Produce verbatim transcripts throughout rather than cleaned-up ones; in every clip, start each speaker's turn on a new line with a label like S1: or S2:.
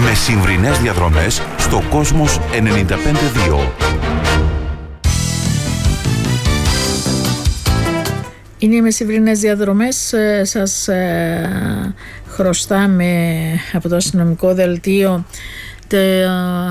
S1: Μεσημβρινές διαδρομές στο Κόσμος ενενήντα πέντε δύο.
S2: Είναι οι μεσημβρινές διαδρομές. Σας ε, χρωστάμε από το αστυνομικό δελτίο τε, ε,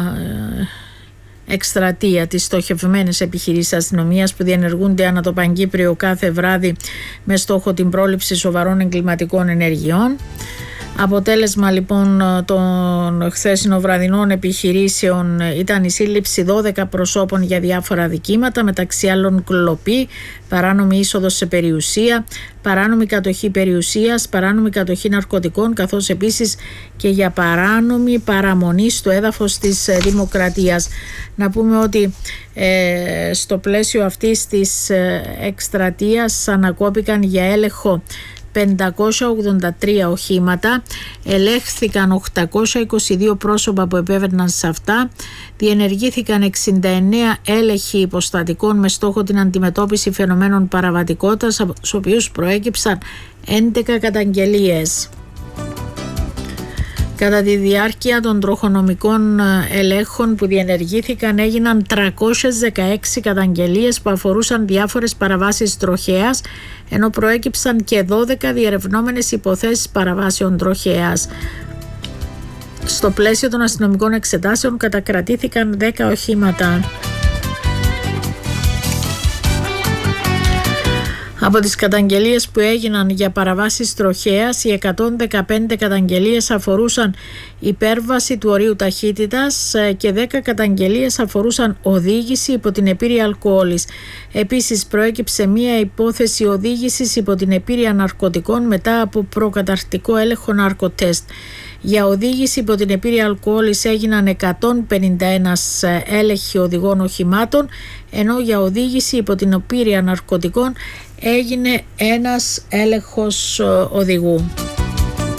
S2: εκστρατεία της στοχευμένης επιχειρήσης αστυνομίας που διενεργούνται ανά το Παγκύπριο κάθε βράδυ με στόχο την πρόληψη σοβαρών εγκληματικών ενεργειών. Αποτέλεσμα λοιπόν των χθεσινών βραδινών επιχειρήσεων ήταν η σύλληψη δώδεκα προσώπων για διάφορα αδικήματα, μεταξύ άλλων κλοπή, παράνομη είσοδος σε περιουσία, παράνομη κατοχή περιουσίας, παράνομη κατοχή ναρκωτικών, καθώς επίσης και για παράνομη παραμονή στο έδαφος της Δημοκρατίας. Να πούμε ότι ε, στο πλαίσιο αυτής της ε, εκστρατείας ανακόπηκαν για έλεγχο πεντακόσια ογδόντα τρία οχήματα, ελέγχθηκαν οκτακόσια είκοσι δύο πρόσωπα που επέβαιναν σε αυτά, διενεργήθηκαν εξήντα εννέα έλεγχοι υποστατικών με στόχο την αντιμετώπιση φαινομένων παραβατικότητας, από τους οποίους προέκυψαν έντεκα καταγγελίες. Κατά τη διάρκεια των τροχονομικών ελέγχων που διενεργήθηκαν έγιναν τριακόσιες δεκαέξι καταγγελίες που αφορούσαν διάφορες παραβάσεις τροχέας, ενώ προέκυψαν και δώδεκα διερευνόμενες υποθέσεις παραβάσεων τροχέας. Στο πλαίσιο των αστυνομικών εξετάσεων κατακρατήθηκαν δέκα οχήματα. Από τις καταγγελίες που έγιναν για παραβάσεις τροχέας, οι εκατόν δεκαπέντε καταγγελίες αφορούσαν υπέρβαση του ορίου ταχύτητας και δέκα καταγγελίες αφορούσαν οδήγηση υπό την επίρρεια αλκοόλης. Επίσης προέκυψε μία υπόθεση οδήγησης υπό την επίρρεια ναρκωτικών μετά από προκαταρκτικό έλεγχο ναρκοτέστ. Για οδήγηση υπό την επίρρεια αλκοόλης έγιναν εκατόν πενήντα ένα έλεγχοι οδηγών οχημάτων, ενώ για οδήγηση υπό την επίρρεια ναρκωτικών έγινε ένας έλεγχος οδηγού.